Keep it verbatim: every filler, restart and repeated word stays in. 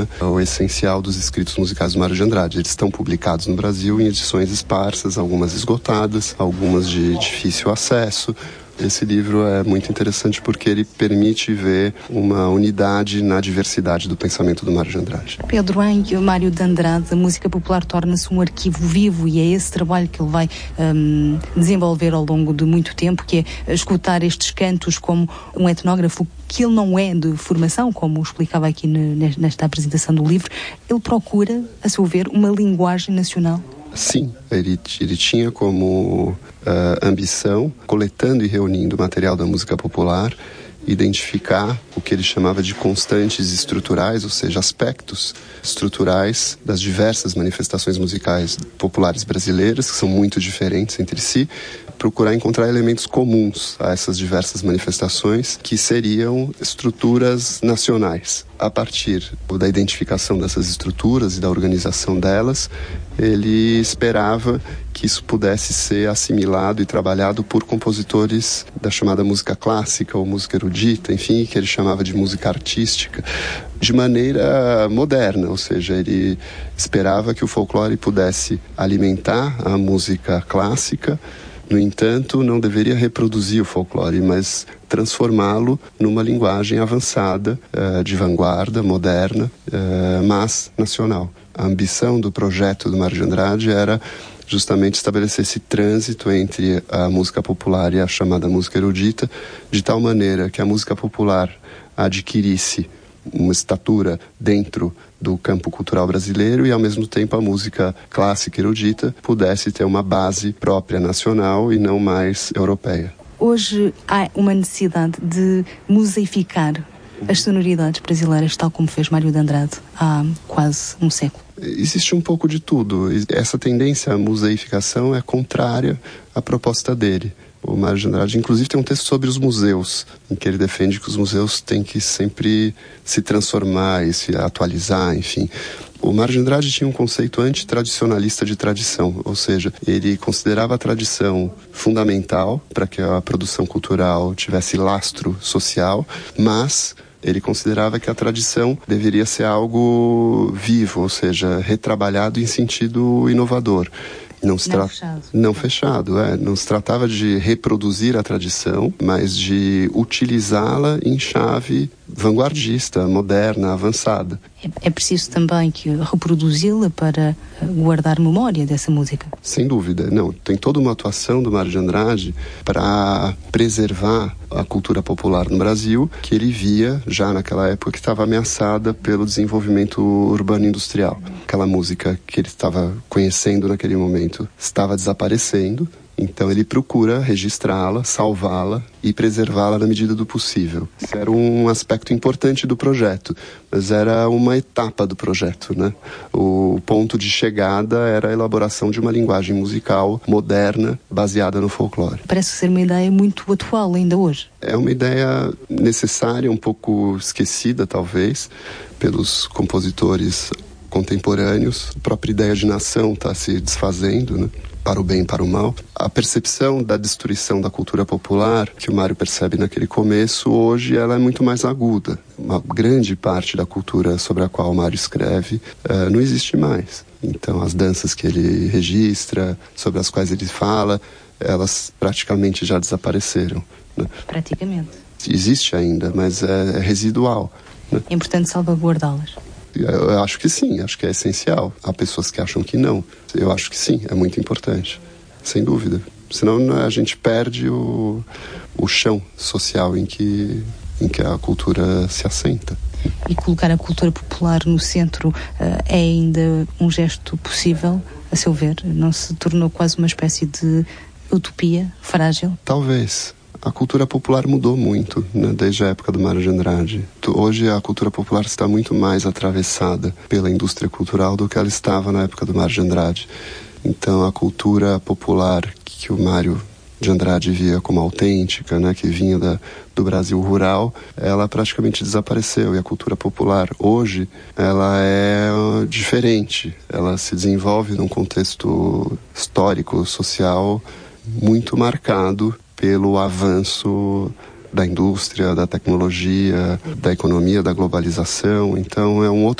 né, o essencial dos escritos musicais do Mário de Andrade. Eles estão publicados no Brasil em edições esparsas, algumas esgotadas, algumas de difícil acesso. Esse livro é muito interessante porque ele permite ver uma unidade na diversidade do pensamento do Mário de Andrade. Pedro, em Mário de Andrade, a música popular torna-se um arquivo vivo e é esse trabalho que ele vai um, desenvolver ao longo de muito tempo, que é escutar estes cantos como um etnógrafo que ele não é de formação, como explicava aqui nesta apresentação do livro. Ele procura, a seu ver, uma linguagem nacional. Sim, ele, ele tinha como uh, ambição, coletando e reunindo material da música popular, identificar o que ele chamava de constantes estruturais, ou seja, aspectos estruturais das diversas manifestações musicais populares brasileiras, que são muito diferentes entre si, procurar encontrar elementos comuns a essas diversas manifestações, que seriam estruturas nacionais. A partir da identificação dessas estruturas e da organização delas, ele esperava que isso pudesse ser assimilado e trabalhado por compositores da chamada música clássica ou música erudita, enfim, que ele chamava de música artística, de maneira moderna, ou seja, ele esperava que o folclore pudesse alimentar a música clássica. No entanto, não deveria reproduzir o folclore, mas transformá-lo numa linguagem avançada, uh, de vanguarda, moderna, uh, mas nacional. A ambição do projeto do Mário de Andrade era justamente estabelecer esse trânsito entre a música popular e a chamada música erudita, de tal maneira que a música popular adquirisse uma estatura dentro do campo cultural brasileiro e, ao mesmo tempo, a música clássica erudita pudesse ter uma base própria nacional e não mais europeia. Hoje há uma necessidade de museificar as sonoridades brasileiras, tal como fez Mário de Andrade há quase um século. Existe um pouco de tudo. Essa tendência à museificação é contrária à proposta dele. O Mário de Andrade, inclusive, tem um texto sobre os museus, em que ele defende que os museus têm que sempre se transformar e se atualizar, enfim. O Mário de Andrade tinha um conceito antitradicionalista de tradição, ou seja, ele considerava a tradição fundamental para que a produção cultural tivesse lastro social, mas ele considerava que a tradição deveria ser algo vivo, ou seja, retrabalhado em sentido inovador. Não, se tra... não fechado. Não fechado, é. Não se tratava de reproduzir a tradição, mas de utilizá-la em chave vanguardista, moderna, avançada. É, é preciso também que reproduzi-la para guardar memória dessa música. Sem dúvida. Não, tem toda uma atuação do Mário de Andrade para preservar a cultura popular no Brasil, que ele via, já naquela época, que estava ameaçada pelo desenvolvimento urbano-industrial. Aquela música que ele estava conhecendo naquele momento estava desaparecendo, então ele procura registrá-la, salvá-la e preservá-la na medida do possível. Isso era um aspecto importante do projeto, mas era uma etapa do projeto, né? O ponto de chegada era a elaboração de uma linguagem musical moderna, baseada no folclore. Parece ser uma ideia muito atual ainda hoje. É uma ideia necessária, um pouco esquecida, talvez, pelos compositores contemporâneos. A própria ideia de nação está se desfazendo, né? Para o bem e para o mal. A percepção da destruição da cultura popular, que o Mário percebe naquele começo, hoje ela é muito mais aguda. Uma grande parte da cultura sobre a qual o Mário escreve uh, não existe mais. Então, as danças que ele registra, sobre as quais ele fala, elas praticamente já desapareceram, né? Praticamente. Existe ainda, mas é, é residual, né? É importante salvaguardá-las. Eu acho que sim, acho que é essencial. Há pessoas que acham que não. Eu acho que sim, é muito importante, sem dúvida. Senão a gente perde o, o chão social em que, em que a cultura se assenta. E colocar a cultura popular no centro uh, é ainda um gesto possível, a seu ver? Não se tornou quase uma espécie de utopia frágil? Talvez. A cultura popular mudou muito, né, desde a época do Mário de Andrade. Hoje a cultura popular está muito mais atravessada pela indústria cultural do que ela estava na época do Mário de Andrade. Então a cultura popular que o Mário de Andrade via como autêntica, né, que vinha da, do Brasil rural, ela praticamente desapareceu. E a cultura popular hoje, ela é diferente. Ela se desenvolve num contexto histórico, social, muito marcado pelo avanço da indústria, da tecnologia, da economia, da globalização. Então é um outro